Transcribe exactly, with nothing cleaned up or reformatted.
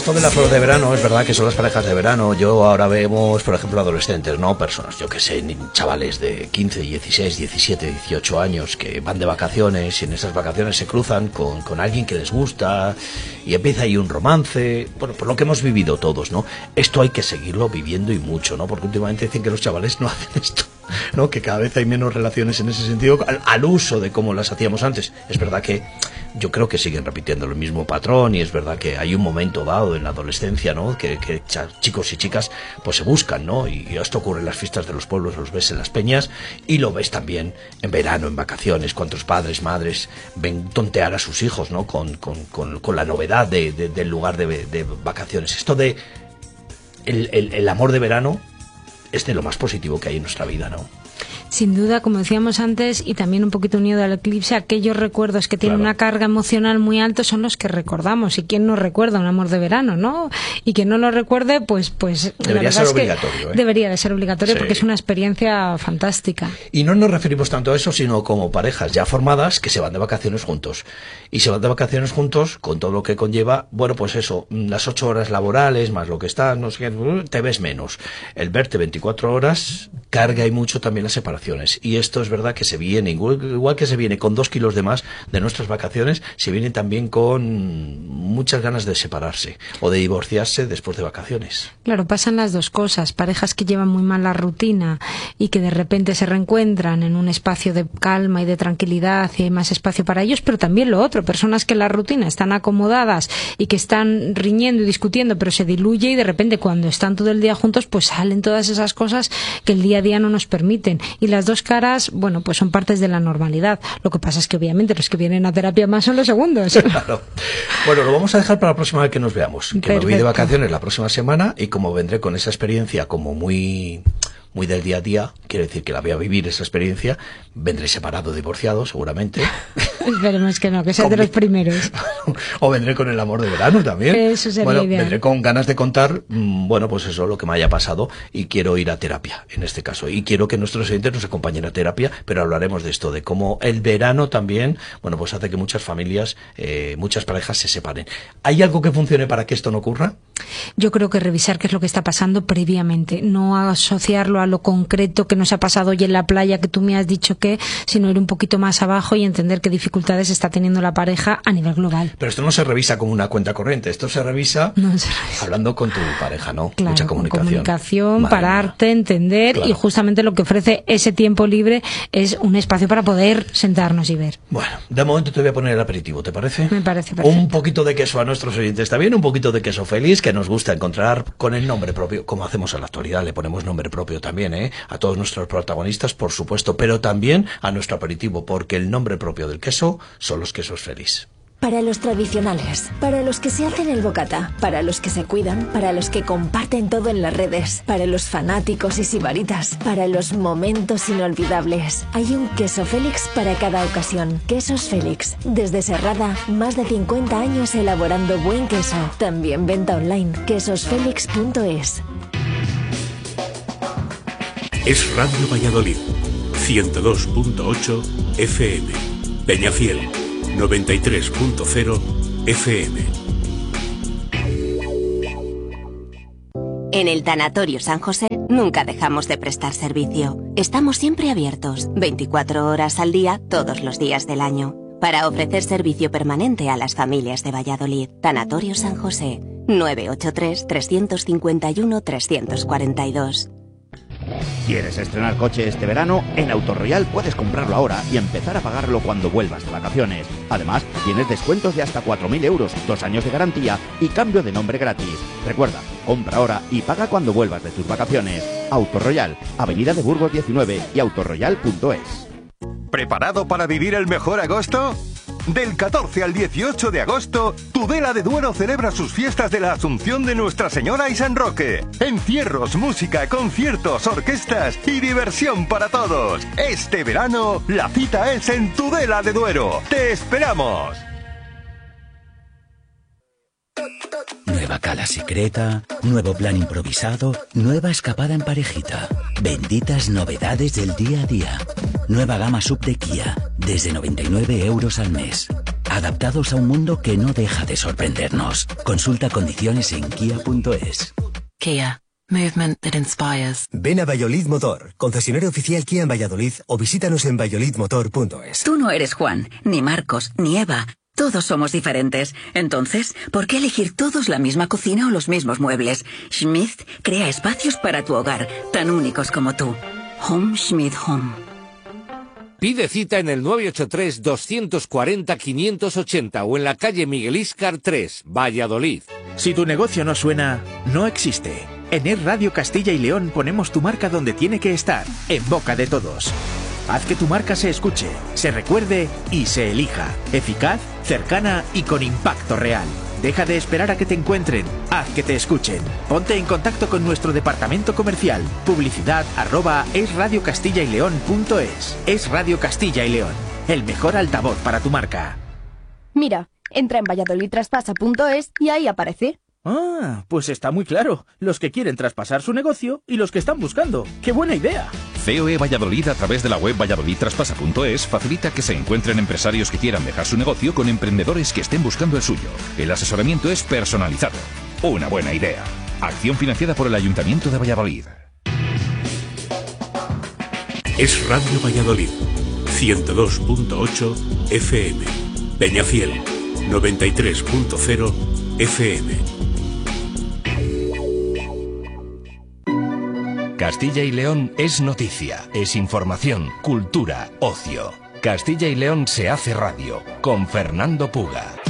esto de la flor de verano, es verdad que son las parejas de verano. Yo ahora vemos, por ejemplo, adolescentes, ¿no? Personas, yo que sé, chavales de quince, dieciséis, diecisiete, dieciocho años que van de vacaciones y en esas vacaciones se cruzan con, con alguien que les gusta y empieza ahí un romance. Bueno, por lo que hemos vivido todos, ¿no? Esto hay que seguirlo viviendo y mucho, ¿no? Porque últimamente dicen que los chavales no hacen esto, ¿no? Que cada vez hay menos relaciones en ese sentido al, al uso de cómo las hacíamos antes. Es verdad que yo creo que siguen repitiendo el mismo patrón y es verdad que hay un momento dado en la adolescencia, ¿no? Que, que chicos y chicas pues se buscan, ¿no? Y esto ocurre en las fiestas de los pueblos, los ves en las peñas y lo ves también en verano, en vacaciones, cuántos padres, madres ven tontear a sus hijos, ¿no? Con, con, con, con la novedad de, de, del lugar de, de vacaciones. Esto de el, el, el amor de verano es de lo más positivo que hay en nuestra vida, ¿no? Sin duda, como decíamos antes, y también un poquito unido al eclipse, aquellos recuerdos que tienen claro. una carga emocional muy alta son los que recordamos. Y quién no recuerda un amor de verano, ¿no? Y quien no lo recuerde, pues... pues debería ser obligatorio, ¿eh? Debería de ser obligatorio sí. porque es una experiencia fantástica. Y no nos referimos tanto a eso, sino como parejas ya formadas que se van de vacaciones juntos. Y se van de vacaciones juntos con todo lo que conlleva, bueno, pues eso, las ocho horas laborales, más lo que está, no sé qué, te ves menos. El verte veinticuatro horas carga y mucho también la separación. Y esto es verdad que se viene, igual, igual que se viene con dos kilos de más de nuestras vacaciones, se viene también con muchas ganas de separarse o de divorciarse después de vacaciones. Claro, pasan las dos cosas. Parejas que llevan muy mal la rutina y que de repente se reencuentran en un espacio de calma y de tranquilidad y hay más espacio para ellos, pero también lo otro, personas que en la rutina están acomodadas y que están riñendo y discutiendo, pero se diluye y de repente cuando están todo el día juntos, pues salen todas esas cosas que el día a día no nos permiten. Y las dos caras, bueno, pues son partes de la normalidad. Lo que pasa es que obviamente los que vienen a terapia más son los segundos. Claro. Bueno, lo vamos a dejar para la próxima vez que nos veamos. Que Perfecto. me voy de vacaciones la próxima semana y como vendré con esa experiencia como muy... muy del día a día, quiere decir que la voy a vivir esa experiencia, vendré separado, divorciado, seguramente. Esperemos que no, que sea de los primeros. O vendré con el amor de verano también. Eso sería bueno, ideal. vendré con ganas de contar, mmm, bueno, pues eso, lo que me haya pasado y quiero ir a terapia, en este caso. Y quiero que nuestros oyentes nos acompañen a terapia, pero hablaremos de esto, de cómo el verano también, bueno, pues hace que muchas familias, eh, muchas parejas se separen. ¿Hay algo que funcione para que esto no ocurra? Yo creo que revisar qué es lo que está pasando previamente, no asociarlo a lo concreto que nos ha pasado hoy en la playa, que tú me has dicho que, sino ir un poquito más abajo y entender qué dificultades está teniendo la pareja a nivel global. Pero esto no se revisa como una cuenta corriente, esto se revisa, no se revisa. hablando con tu pareja, ¿no? Claro, mucha comunicación. comunicación, Madre pararte, mía. entender Claro. y justamente lo que ofrece ese tiempo libre es un espacio para poder sentarnos y ver. Bueno, de momento te voy a poner el aperitivo, ¿te parece? Me parece perfecto. Un poquito de queso a nuestros oyentes también, un poquito de queso feliz que nos gusta encontrar con el nombre propio, como hacemos en la actualidad, le ponemos nombre propio también, ¿eh? A todos nuestros protagonistas, por supuesto, pero también a nuestro aperitivo, porque el nombre propio del queso son los quesos feliz. Para los tradicionales, para los que se hacen el bocata, para los que se cuidan, para los que comparten todo en las redes, para los fanáticos y sibaritas, para los momentos inolvidables. Hay un queso Félix para cada ocasión. Quesos Félix. Desde Serrada, más de cincuenta años elaborando buen queso. También venta online. quesos félix punto es. Es Radio Valladolid, ciento dos punto ocho F M. Peñafiel, noventa y tres punto cero F M. En el Tanatorio San José nunca dejamos de prestar servicio. Estamos siempre abiertos, veinticuatro horas al día, todos los días del año, para ofrecer servicio permanente a las familias de Valladolid. Tanatorio San José, nueve ocho tres, tres cinco uno, tres cuatro dos. ¿Quieres estrenar coche este verano? En Autoroyal puedes comprarlo ahora y empezar a pagarlo cuando vuelvas de vacaciones. Además, tienes descuentos de hasta cuatro mil euros, dos años de garantía y cambio de nombre gratis. Recuerda, compra ahora y paga cuando vuelvas de tus vacaciones. Autoroyal, Avenida de Burgos diecinueve y autoroyal punto es. ¿Preparado para vivir el mejor agosto? Del catorce al dieciocho de agosto, Tudela de Duero celebra sus fiestas de la Asunción de Nuestra Señora y San Roque. Encierros, música, conciertos, orquestas y diversión para todos. Este verano, la cita es en Tudela de Duero. ¡Te esperamos! Nueva cala secreta, nuevo plan improvisado, nueva escapada en parejita. Benditas novedades del día a día. Nueva gama sub de Kia, desde noventa y nueve euros al mes. adaptados a un mundo que no deja de sorprendernos. Consulta condiciones en kia punto es. Kia. Movement that inspires. Ven a Valladolid Motor, concesionario oficial Kia en Valladolid, o visítanos en valladolid motor punto es. Tú no eres Juan, ni Marcos, ni Eva. Todos somos diferentes. Entonces, ¿por qué elegir todos la misma cocina o los mismos muebles? Schmidt crea espacios para tu hogar, tan únicos como tú. Home Schmidt Home. Pide cita en el nueve ocho tres, dos cuatro cero, cinco ocho cero o en la calle Miguel Íscar tres, Valladolid. Si tu negocio no suena, no existe. En Es Radio Castilla y León ponemos tu marca donde tiene que estar, en boca de todos. Haz que tu marca se escuche, se recuerde y se elija. Eficaz, cercana y con impacto real. Deja de esperar a que te encuentren, haz que te escuchen. Ponte en contacto con nuestro departamento comercial. Publicidad arroba esradiocastilla-y-león.es. Es Radio Castilla y León, el mejor altavoz para tu marca. Mira, entra en valladolid traspasa punto es y ahí aparece. Ah, pues está muy claro. Los que quieren traspasar su negocio y los que están buscando. ¡Qué buena idea! C O E Valladolid, a través de la web valladolid traspasa punto es, facilita que se encuentren empresarios que quieran dejar su negocio con emprendedores que estén buscando el suyo. El asesoramiento es personalizado. Una buena idea. Acción financiada por el Ayuntamiento de Valladolid. Es Radio Valladolid, ciento dos punto ocho F M. Peñafiel, noventa y tres punto cero F M. Castilla y León es noticia, es información, cultura, ocio. Castilla y León se hace radio, con Fernando Puga.